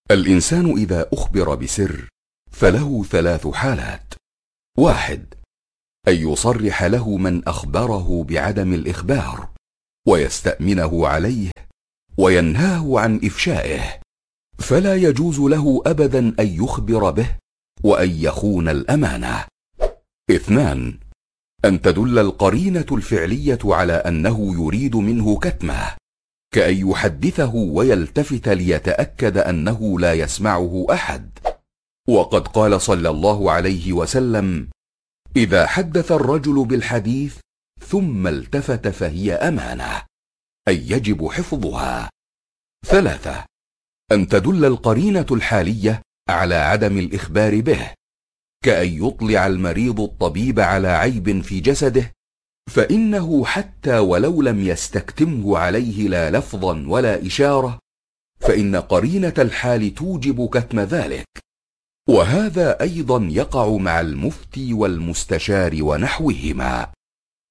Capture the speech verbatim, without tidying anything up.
الإنسان إذا أخبر بسر فله ثلاث حالات: واحد، أن يصرح له من أخبره بعدم الإخبار ويستأمنه عليه وينهاه عن إفشائه، فلا يجوز له أبدا أن يخبر به وأن يخون الأمانة. اثنان، أن تدل القرينة الفعلية على أنه يريد منه كتمه، كأن يحدثه ويلتفت ليتأكد أنه لا يسمعه أحد، وقد قال صلى الله عليه وسلم: إذا حدث الرجل بالحديث ثم التفت فهي أمانة، أي يجب حفظها. ثلاثة، أن تدل القرينة الحالية على عدم الإخبار به، كأن يطلع المريض الطبيب على عيب في جسده، فإنه حتى ولو لم يستكتمه عليه لا لفظا ولا إشارة، فإن قرينة الحال توجب كتم ذلك. وهذا أيضا يقع مع المفتي والمستشار ونحوهما.